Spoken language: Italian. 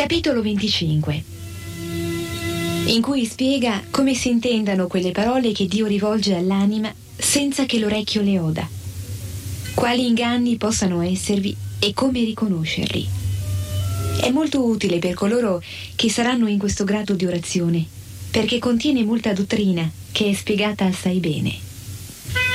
Capitolo 25, in cui spiega come si intendano quelle parole che Dio rivolge all'anima senza che l'orecchio le oda, quali inganni possano esservi e come riconoscerli. È molto utile per coloro che saranno in questo grado di orazione, perché contiene molta dottrina che è spiegata assai bene.